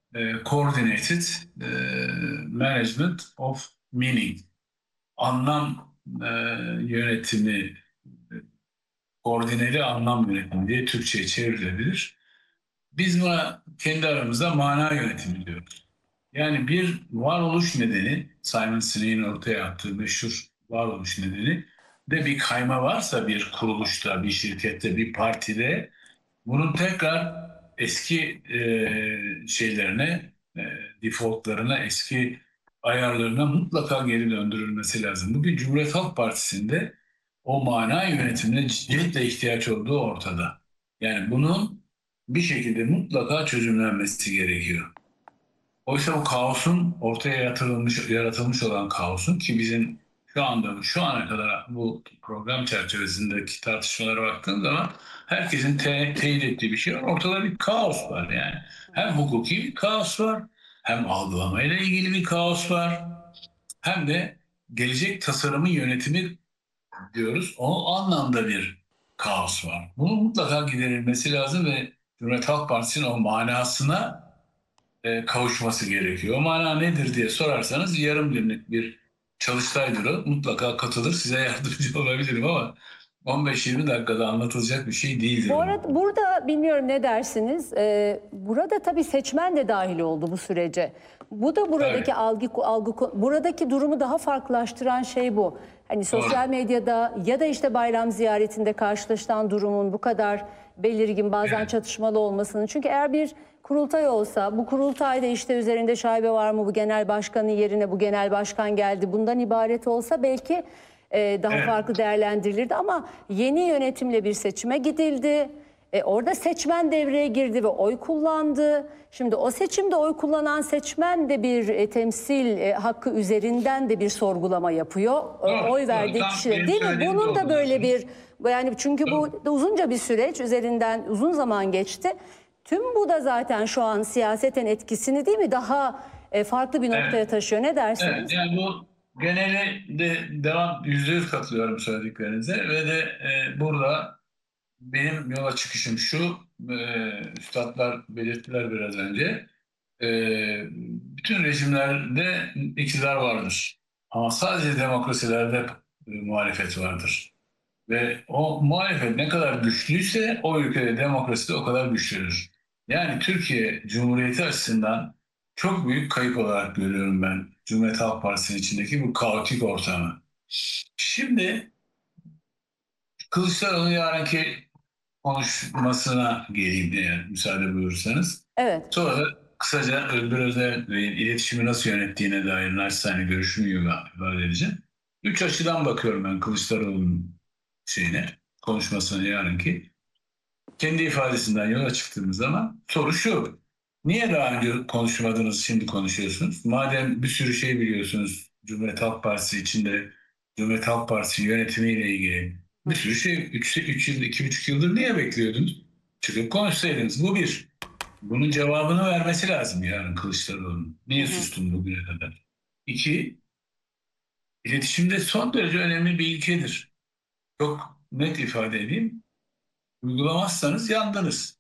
Coordinated Management of Meaning. Anlam yönetimi, koordineli anlam yönetimi diye Türkçe'ye çevrilebilir. Biz buna kendi aramızda mana yönetimi diyoruz. Yani bir varoluş nedeni, Simon Sinek'in ortaya attığı meşhur varoluş nedeni de bir kayma varsa bir kuruluşta, bir şirkette, bir partide bunun tekrar eski şeylerine, defaultlarına, eski ayarlarına mutlaka geri döndürülmesi lazım. Bugün Cumhuriyet Halk Partisi'nde o mana yönetimine ciddiyetle ihtiyaç olduğu ortada. Yani bunun bir şekilde mutlaka çözümlenmesi gerekiyor. Oysa bu kaosun ortaya yaratılmış olan kaosun ki bizim şu ana kadar bu program çerçevesindeki tartışmalara baktığım zaman herkesin teyit ettiği bir şey var. Ortada bir kaos var yani. Hem hukuki bir kaos var, hem algılamayla ilgili bir kaos var, hem de gelecek tasarımı yönetimi diyoruz. O anlamda bir kaos var. Bunun mutlaka giderilmesi lazım ve Cumhuriyet Halk Partisi'nin o manasına kavuşması gerekiyor. O mana nedir diye sorarsanız yarım günlük bir çalıştaydır o. Mutlaka katılır, size yardımcı olabilirim ama 15-20 dakikada anlatılacak bir şey değildir Bu o. arada burada bilmiyorum ne dersiniz. Burada tabii seçmen de dahil oldu bu sürece. Bu da buradaki Evet, buradaki durumu daha farklılaştıran şey bu. Hani sosyal doğru. medyada ya da işte bayram ziyaretinde karşılaşılan durumun bu kadar belirgin, bazen Evet, çatışmalı olmasının. Çünkü eğer bir kurultay olsa, bu kurultayda işte üzerinde şaibe var mı, bu genel başkanın yerine bu genel başkan geldi, bundan ibaret olsa belki daha evet, farklı değerlendirilirdi ama yeni yönetimle bir seçime gidildi. Orada seçmen devreye girdi ve oy kullandı. Şimdi o seçimde oy kullanan seçmen de bir temsil hakkı üzerinden de bir sorgulama yapıyor. doğru, Oy doğru. verdiği Tam kişiler benim değil mi? söylediğimi Bunun da böyle doğruluyorsunuz. bir, yani çünkü Doğru. bu da uzunca bir süreç üzerinden uzun zaman geçti. Tüm bu da zaten şu an siyaseten etkisini değil mi daha farklı bir Evet, noktaya taşıyor. Ne evet. dersiniz? Yani bu geneli de devam %100 katılıyorum söylediklerinize ve de burada benim yola çıkışım şu, üstadlar belirttiler biraz önce. E, Bütün rejimlerde iktidar vardır. Ama sadece demokrasilerde muhalefet vardır. Ve o muhalefet ne kadar güçlüyse o ülkede demokrasi de o kadar güçlüdür. Yani Türkiye Cumhuriyeti açısından çok büyük kayıp olarak görüyorum ben Cumhuriyet Halk Partisi'nin içindeki bu kaotik ortamı. Şimdi Kılıçdaroğlu yarınki konuşmasına geleyim eğer müsaade buyurursanız. Evet. Sonra da kısaca Özgür Özel Bey'in iletişimi nasıl yönettiğine dair naçizane görüşümü ifade edeceğim. Üç açıdan bakıyorum ben Kılıçdaroğlu'nun şeyine, konuşmasına yarınki. Kendi ifadesinden yola çıktığımız zaman soru şu. Niye daha önce konuşmadınız, şimdi konuşuyorsunuz? Madem bir sürü şey biliyorsunuz Cumhuriyet Halk Partisi içinde, Cumhuriyet Halk Partisi yönetimiyle ilgili bir sürü şey 3 yıl, 2,5 yıldır niye bekliyordunuz? Çıkıp konuşsaydınız. Bu bir. Bunun cevabını vermesi lazım yarın Kılıçdaroğlu'nun. Hı Niye hı. sustun bugüne kadar? İki, iletişimde son derece önemli bir ilkedir. Çok net ifade edeyim. Uygulamazsanız yandınız.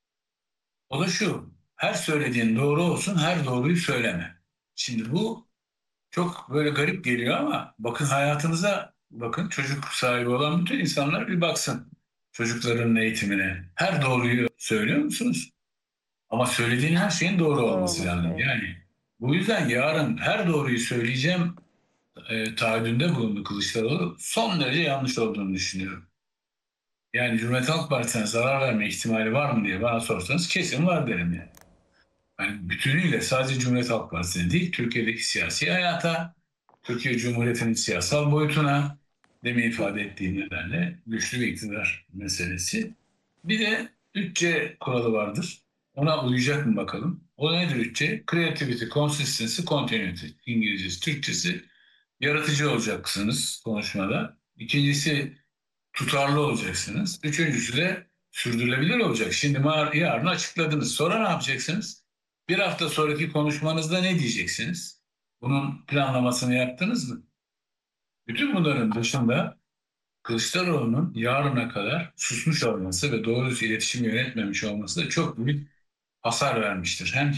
O da şu, her söylediğin doğru olsun, her doğruyu söyleme. Şimdi bu çok böyle garip geliyor ama bakın hayatınıza, bakın çocuk sahibi olan bütün insanlar bir baksın çocukların eğitimine. Her doğruyu söylüyor musunuz? Ama söylediğin her şeyin doğru Doğru olması olması lazım. gerekiyor. Yani bu yüzden yarın her doğruyu söyleyeceğim taahhüdünde bulundu Kılıçdaroğlu. Son derece yanlış olduğunu düşünüyorum. Yani Cumhuriyet Halk Partisi'ne zarar verme ihtimali var mı diye bana sorsanız kesin var derim yani. Yani bütünüyle sadece Cumhuriyet Halk Partisi'ne değil, Türkiye'deki siyasi hayata, Türkiye Cumhuriyeti'nin siyasal boyutuna, demin ifade ettiğim nedenle güçlü bir iktidar meselesi. Bir de 3C kuralı vardır. Ona uyacak mı bakalım? O nedir 3C? Creativity, Consistency, Continuity. İngilizcesi, Türkçesi yaratıcı olacaksınız konuşmada. İkincisi tutarlı olacaksınız. Üçüncüsü de sürdürülebilir olacak. Şimdi yarın açıkladınız. Sonra ne yapacaksınız? Bir hafta sonraki konuşmanızda ne diyeceksiniz? Bunun planlamasını yaptınız mı? Bütün bunların dışında Kılıçdaroğlu'nun yarına kadar susmuş olması ve doğru iletişim yönetmemiş olması da çok büyük hasar vermiştir. Hem